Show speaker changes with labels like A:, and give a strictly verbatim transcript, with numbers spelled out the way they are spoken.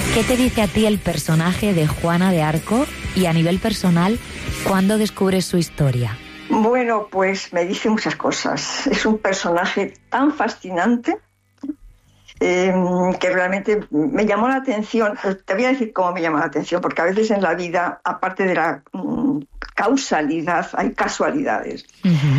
A: ¿Qué te dice a ti el personaje de Juana de Arco y a nivel personal, cuándo descubres su historia?
B: Bueno, pues me dice muchas cosas. Es un personaje tan fascinante eh, que realmente me llamó la atención. Te voy a decir cómo me llamó la atención, porque a veces en la vida, aparte de la mm, causalidad, hay casualidades.
A: Uh-huh.